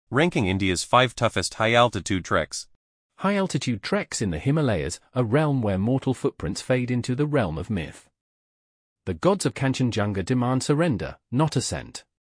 Ranking India's 5 toughest high-altitude treks. High-altitude treks in the Himalayas, a realm where mortal footprints fade into the realm of myth. The gods of Kanchenjunga demand surrender, not ascent.